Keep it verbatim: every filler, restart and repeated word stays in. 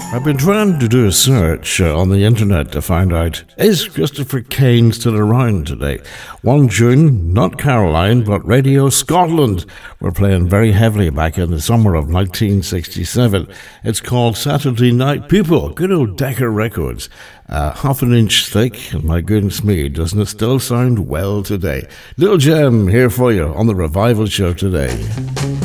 I've been trying to do a search uh, on the internet to find out, is Christopher Kane still around today? One June, not Caroline, but Radio Scotland were playing very heavily back in the summer of nineteen sixty-seven. It's called Saturday Night People, good old Decca Records. Uh, half an inch thick, and my goodness me, doesn't it still sound well today? Little Gem here for you on the Revival Show today.